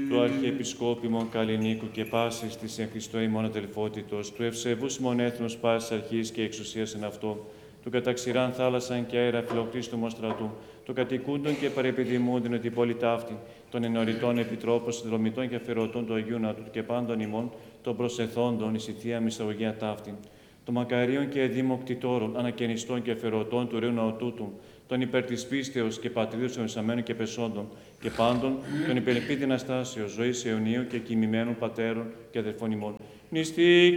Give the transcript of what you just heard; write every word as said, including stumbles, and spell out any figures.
του Αρχιεπισκόπημον Καλλινίκου και πάσης της εν Χριστώ ημών αδελφότητος, του ευσεβούς μονέθνους πάσης αρχής και εξουσίας εν αυτό, του καταξηράν θάλασσαν και αέρα φιλοκτίστομο στρατού, του κατοικούντων και παρεπιδημούντων ότι πόλη ταύτη, των ενωριτών επιτρόπων, συνδρομητών και αφαιρωτών του Αγίου Νατού και πάντων ημών, των προσεθόντων, εις η Θεία Μυσταγωγία ταύτη, των μακαρίων και εδήμοκτητόρων, ανακαινιστών και αφαιρωτών του Ρέου Ναοτούτου, των υπέρ της πίστεως και πατρίδος των εισαμένων και πεσόντων, και πάντων των υπερεπίδη Αναστάσεως, ζωής αιωνίου και κοιμημένων πατέρων και αδελφών ημών. Νηστή